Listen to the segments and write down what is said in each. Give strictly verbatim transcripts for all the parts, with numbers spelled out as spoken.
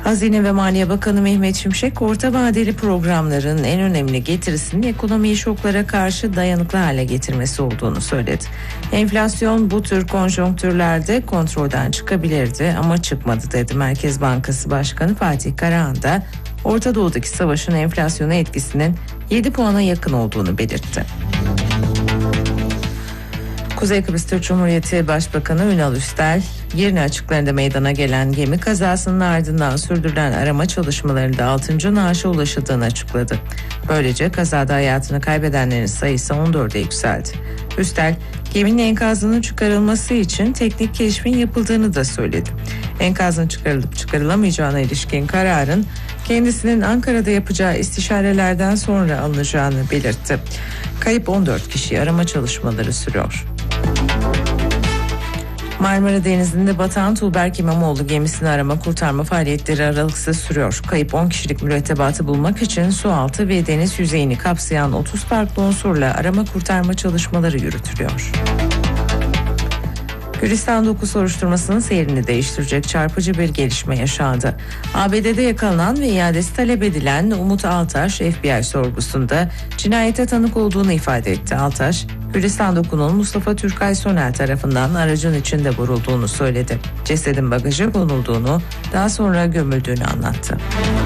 Hazine ve Maliye Bakanı Mehmet Şimşek, orta vadeli programların en önemli getirisinin ekonomiyi şoklara karşı dayanıklı hale getirmesi olduğunu söyledi. Enflasyon bu tür konjonktürlerde kontrolden çıkabilirdi ama çıkmadı dedi. Merkez Bankası Başkanı Fatih Karahan da Orta Doğu'daki savaşın enflasyona etkisinin yedi puana yakın olduğunu belirtti. Kuzey Kıbrıs Türk Cumhuriyeti Başbakanı Ünal Üstel, Girne açıklarında meydana gelen gemi kazasının ardından sürdürülen arama çalışmalarında altıncı naaşa ulaşıldığını açıkladı. Böylece kazada hayatını kaybedenlerin sayısı on dörde yükseldi. Üstel, geminin enkazının çıkarılması için teknik keşfin yapıldığını da söyledi. Enkazın çıkarılıp çıkarılamayacağına ilişkin kararın kendisinin Ankara'da yapacağı istişarelerden sonra alınacağını belirtti. Kayıp on dört kişi, arama çalışmaları sürüyor. Marmara Denizi'nde batan Tuğberk İmamoğlu gemisini arama kurtarma faaliyetleri aralıksız sürüyor. Kayıp on kişilik mürettebatı bulmak için sualtı ve deniz yüzeyini kapsayan otuz farklı unsurla arama kurtarma çalışmaları yürütülüyor. Gülistan dokuz soruşturmasının seyrini değiştirecek çarpıcı bir gelişme yaşandı. A B D'de yakalanan ve iadesi talep edilen Umut Altaş, F B I sorgusunda cinayete tanık olduğunu ifade etti. Altaş, Gülistan doku'nun Mustafa Türkay Sonel tarafından aracın içinde vurulduğunu söyledi. Cesedin bagaja konulduğunu, daha sonra gömüldüğünü anlattı.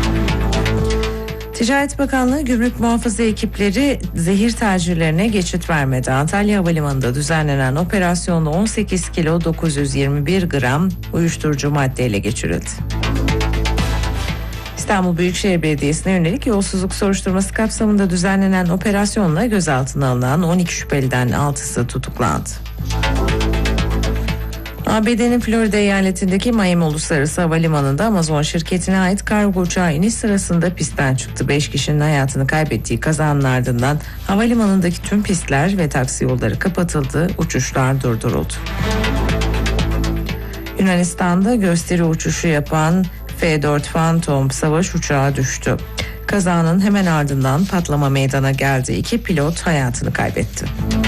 Ticaret Bakanlığı Gümrük Muhafaza ekipleri zehir tacirlerine geçit vermedi. Antalya Havalimanı'nda düzenlenen operasyonda on sekiz kilo dokuz yüz yirmi bir gram uyuşturucu madde ele geçirildi. İstanbul Büyükşehir Belediyesi'ne yönelik yolsuzluk soruşturması kapsamında düzenlenen operasyonla gözaltına alınan on iki şüpheliden altısı tutuklandı. A B D'nin Florida eyaletindeki Miami Uluslararası Havalimanı'nda Amazon şirketine ait kargo uçağı iniş sırasında pistten çıktı. beş kişinin hayatını kaybettiği kazanın ardından havalimanındaki tüm pistler ve taksi yolları kapatıldı, uçuşlar durduruldu. Yunanistan'da gösteri uçuşu yapan F dört Phantom savaş uçağı düştü. Kazanın hemen ardından patlama meydana geldi. İki pilot hayatını kaybetti.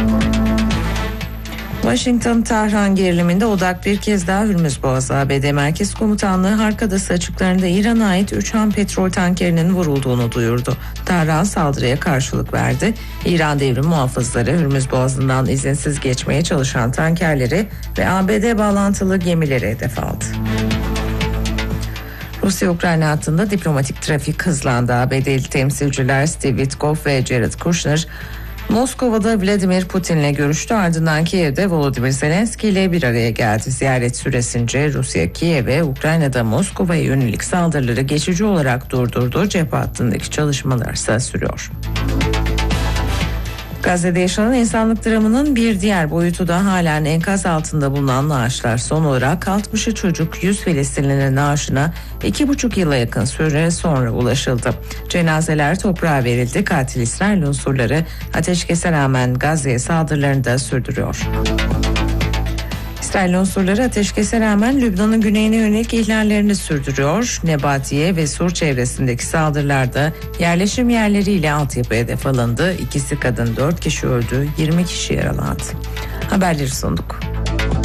Washington-Tahran geriliminde odak bir kez daha Hürmüz Boğazı. A B D Merkez Komutanlığı Harkadası açıklarında İran'a ait üç ham petrol tankerinin vurulduğunu duyurdu. Tahran saldırıya karşılık verdi. İran devrim muhafızları Hürmüz Boğazı'ndan izinsiz geçmeye çalışan tankerleri ve A B D bağlantılı gemileri hedef aldı. Rusya-Ukrayna hattında diplomatik trafik hızlandı. A B D'li temsilciler Steve Witkoff ve Jared Kushner Moskova'da Vladimir Putin'le görüştü, ardından Kiev'de Volodymyr Zelenski ile bir araya geldi. Ziyaret süresince Rusya Kiev'e Ukrayna'da Moskova'ya yönelik saldırıları geçici olarak durdurdu. Cephe hattındaki çalışmalar ise sürüyor. Gazze'de yaşanan insanlık dramının bir diğer boyutu da halen enkaz altında bulunan naaşlar. Son olarak altmışı çocuk yüz Filistinli'nin naaşına iki buçuk yıla yakın süre sonra ulaşıldı. Cenazeler toprağa verildi. Katil İsrail unsurları ateşkese rağmen Gazze'ye saldırılarını da sürdürüyor. İsrail unsurları ateşkese rağmen Lübnan'ın güneyine yönelik ihlallerini sürdürüyor. Nebatiye ve Sur çevresindeki saldırılarda yerleşim yerleriyle altyapı hedef alındı. İkisi kadın, dört kişi öldü, yirmi kişi yaralandı. Haberleri sunduk.